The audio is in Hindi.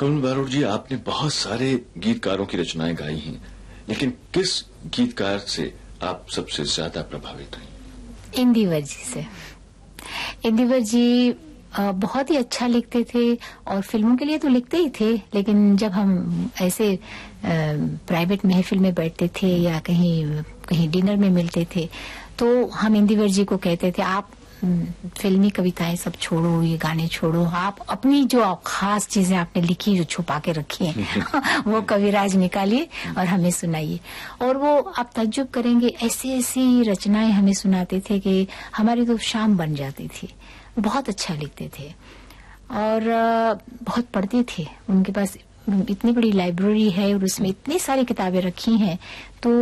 कमल बारोट जी, आपने बहुत सारे गीतकारों की रचनाएं गाई हैं, लेकिन किस गीतकार से आप सबसे ज्यादा प्रभावित हुई? इंदिवर जी से। इंदिवर जी बहुत ही अच्छा लिखते थे और फिल्मों के लिए तो लिखते ही थे, लेकिन जब हम ऐसे प्राइवेट महफिल में बैठते थे या कहीं डिनर में मिलते थे तो हम इंदिवर जी को कहते थे, आप फिल्मी कविताएं सब छोड़ो, ये गाने छोड़ो, आप अपनी जो खास चीजें आपने लिखी, जो छुपा के रखी हैं वो कविराज निकालिए और हमें सुनाइए। और वो आप ताज्जुब करेंगे, ऐसी ऐसी रचनाएं हमें सुनाते थे कि हमारी तो शाम बन जाती थी। बहुत अच्छा लिखते थे और बहुत पढ़ते थे। उनके पास इतनी बड़ी लाइब्रेरी है और उसमें इतनी सारी किताबें रखी हैं, तो